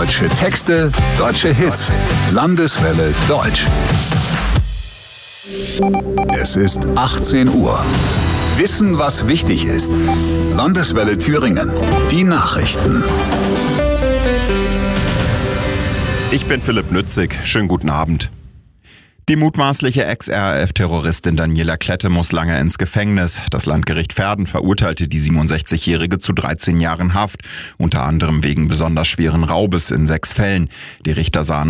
Deutsche Texte, deutsche Hits. Landeswelle Deutsch. Es ist 18 Uhr. Wissen, was wichtig ist. Landeswelle Thüringen. Die Nachrichten. Ich bin Philipp Nützig. Schönen guten Abend. Die mutmaßliche Ex-RAF-Terroristin Daniela Klette muss lange ins Gefängnis. Das Landgericht Verden verurteilte die 67-Jährige zu 13 Jahren Haft, unter anderem wegen besonders schweren Raubes in 6 Fällen. Die Richter sahen